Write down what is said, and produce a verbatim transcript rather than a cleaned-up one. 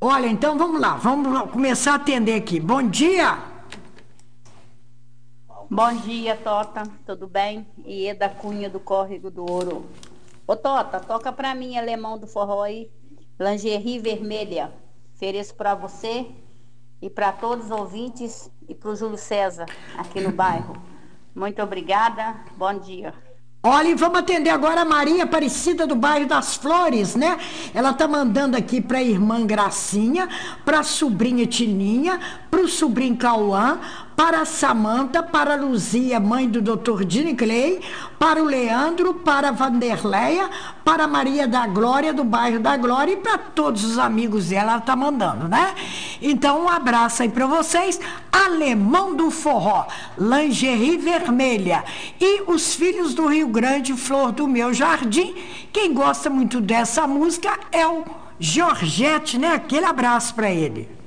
Olha, então vamos lá, vamos começar a atender aqui. Bom dia! Bom dia, Tota, tudo bem? Ieda Cunha do Córrego do Ouro. Ô, Tota, toca pra mim Alemão do Forró aí, Lingerie Vermelha. Ofereço pra você e pra todos os ouvintes e pro Júlio César aqui no bairro. Muito obrigada, bom dia. Olha, e vamos atender agora a Maria Aparecida do bairro das Flores, né? Ela tá mandando aqui pra irmã Gracinha, pra sobrinha Tininha, pro sobrinho Cauã, para a Samanta, para a Luzia, mãe do doutor Dini Clay, para o Leandro, para a Vanderleia, para a Maria da Glória, do bairro da Glória, e para todos os amigos dela, ela tá mandando, né? Então, um abraço aí para vocês. Alemão do Forró, Lingerie Vermelha e Os Filhos do Rio Grande, Flor do Meu Jardim. Quem gosta muito dessa música é o Georgette, né? Aquele abraço para ele.